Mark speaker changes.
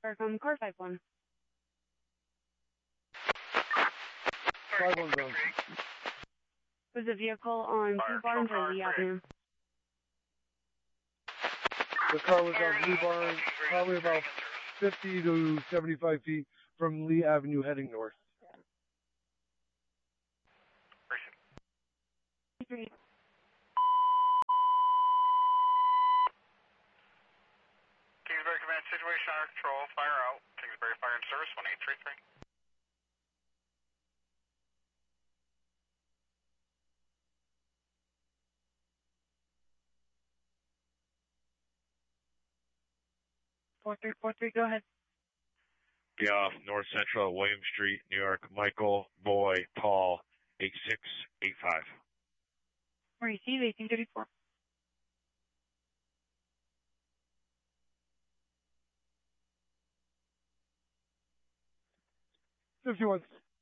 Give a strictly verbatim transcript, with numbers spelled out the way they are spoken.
Speaker 1: Starcom, car five one.
Speaker 2: five one zone.
Speaker 1: Was a vehicle on Blue Barn or Lee Avenue?
Speaker 2: The car was on Blue Barn, probably about fifty to seventy-five feet from Lee Avenue heading north.
Speaker 1: Three.
Speaker 3: Kingsbury Command, situation under control, fire out. Kingsbury Fire and Service, one eight three three.
Speaker 1: Four three four three. Go ahead.
Speaker 4: Be off North Central, William Street, New York. Michael, Boy, Paul, eight six eight five.
Speaker 1: Receive eighteen thirty-four.
Speaker 2: fifty-one